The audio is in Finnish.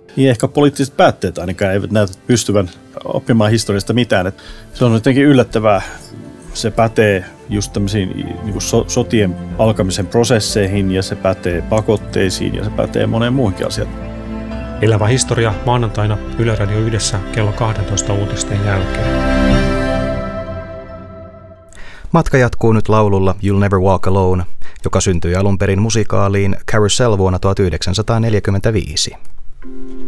Niin ehkä poliittiset päätteet ainakaan eivät näytä pystyvän oppimaan historiasta mitään. Et se on jotenkin yllättävää. Se pätee just tämmöisiin niin sotien alkamisen prosesseihin ja se pätee pakotteisiin ja se pätee moneen muuhunkin asiaan. Elävä historia maanantaina Yle Radio 1 kello 12 uutisten jälkeen. Matka jatkuu nyt laululla You'll Never Walk Alone, joka syntyi alun perin musikaaliin Carousel vuonna 1945.